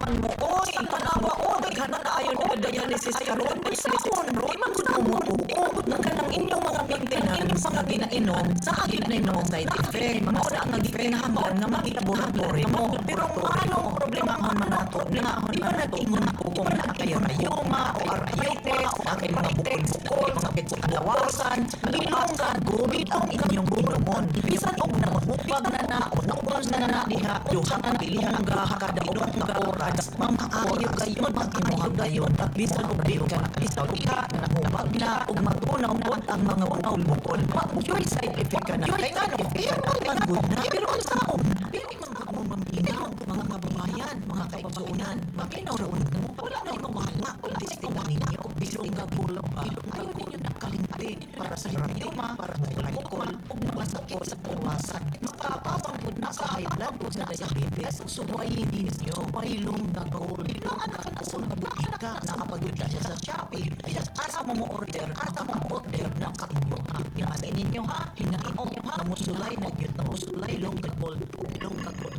man mo, oy, tanawa, daghan na ayon na dialysis karon, bisahon, di man gud mo mo, kanang inyong mga maintenance, mga ginainom, sa agit na inyong side effect, mga sa nga gipinahamon nga mag-laboratory mo. Pero ano ang problema man nato? Nga di ba natingon ako kung kayo rayoma o arthritis, kay mga bukol-bukol, sakit sa kalawasan, bilonggan, gubit ang inyong ginomon. Bisan og nahupag na naubos na diha, duha na bilongga kada ulang nga oras, mamaayo kayo mag-imuhag gayon. Bisan og di ka bisan og ka nahubag na og matunaw po ang mga bukol-bukol. Yung side effect ka na, kaya ano, pero man good na, pero ang saon, pero man good mo maminaw, mga kababayan, mga kaibasunan, maminaw raon mo, wala na yung wala, kung distinga ninyo, bisong gagulang ba, ayaw ninyo nakalimti, para sa rayoma, para sa alcohol, o mga sakit sa kawasan, makapapang po na sa high blood o sa diabetes, suwayin ninyo, wailong nagawol, ang nakakasol na butika, nakapagod siya sa Shopee, asa mo mo order, asa mo order na kainyo ha, hinasin ninyo ha, hinain nyo ha, namusulay na yun, namusulay, long gagol,